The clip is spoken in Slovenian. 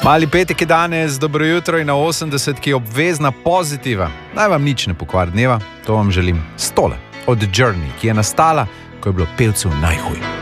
Mali petek je danes, dobro jutro in na 80, ki je obvezna pozitiva. Naj vam nič ne pokvari dneva, to vam želim. Stole od Journey, ki je nastala, ko je bilo pevcev najhuj.